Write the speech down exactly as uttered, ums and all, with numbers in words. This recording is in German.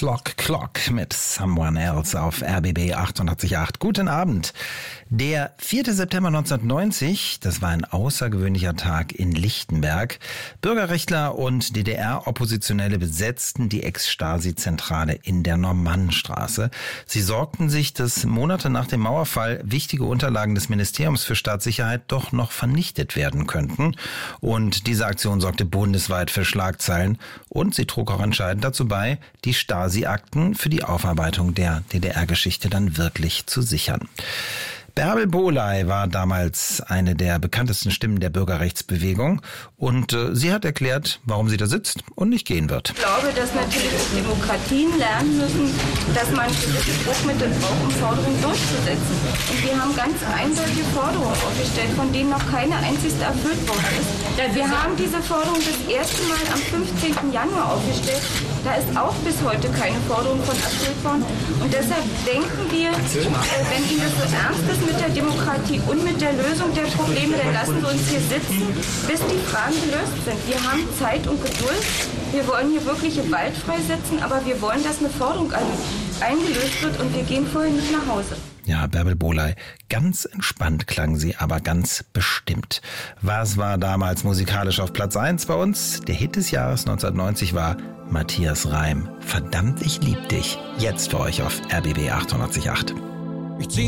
Clock Clock mit Someone Else auf R B B achtundachtzig Komma acht. Guten Abend. Der vierte September neunzehnhundertneunzig, das war ein außergewöhnlicher Tag in Lichtenberg. Bürgerrechtler und D D R-Oppositionelle besetzten die Ex-Stasi-Zentrale in der Normannenstraße. Sie sorgten sich, dass Monate nach dem Mauerfall wichtige Unterlagen des Ministeriums für Staatssicherheit doch noch vernichtet werden könnten. Und diese Aktion sorgte bundesweit für Schlagzeilen und sie trug auch entscheidend dazu bei, die Stasi-Akten für die Aufarbeitung der D D R-Geschichte dann wirklich zu sichern. Bärbel Bohley war damals eine der bekanntesten Stimmen der Bürgerrechtsbewegung und äh, sie hat erklärt, warum sie da sitzt und nicht gehen wird. Ich glaube, dass natürlich Demokratien lernen müssen, dass man gewisse Druckmittel braucht, um Forderungen durchzusetzen. Und wir haben ganz eindeutige Forderungen aufgestellt, von denen noch keine einzigste erfüllt worden ist. Wir haben diese Forderung das erste Mal am fünfzehnten Januar aufgestellt. Da ist auch bis heute keine Forderung von erfüllt worden. Und deshalb denken wir, äh, wenn Ihnen das so ernst ist mit der Demokratie und mit der Lösung der Probleme, dann lassen Sie uns hier sitzen, bis die Fragen gelöst sind. Wir haben Zeit und Geduld. Wir wollen hier wirklich Wald freisetzen, aber wir wollen, dass eine Forderung eingelöst wird und wir gehen vorher nicht nach Hause. Ja, Bärbel Bohley, ganz entspannt klang sie, aber ganz bestimmt. Was war damals musikalisch auf Platz eins bei uns? Der Hit des Jahres neunzehnhundertneunzig war Matthias Reim. Verdammt, ich lieb dich. Jetzt für euch auf R B B achtundachtzig Komma acht.